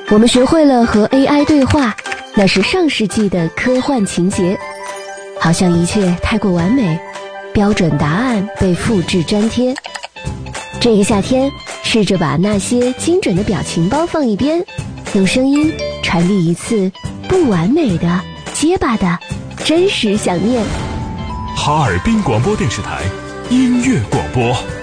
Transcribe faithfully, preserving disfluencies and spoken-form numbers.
我们学会了和 A I 对话，那是上世纪的科幻情节。好像一切太过完美，标准答案被复制粘贴。这个夏天，试着把那些精准的表情包放一边，用声音传递一次不完美的、结巴的真实想念。 哈尔滨广播电视台音乐广播。